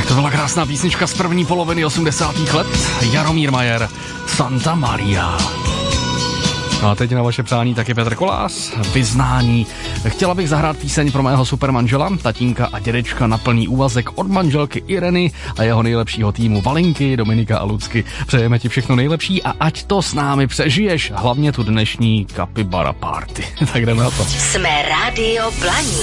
To byla krásná písnička z první poloviny 80. let. Jaromír Majer, Santa Maria. No a teď na vaše přání taky Petr Kolás, Vyznání. Chtěla bych zahrát píseň pro mého supermanžela, tatínka a dědečka na plný úvazek od manželky Ireny a jeho nejlepšího týmu Valinky, Dominika a Lucky. Přejeme ti všechno nejlepší a ať to s námi přežiješ, hlavně tu dnešní Capybara Party. Tak jdeme na to. Jsme Rádio Blaník.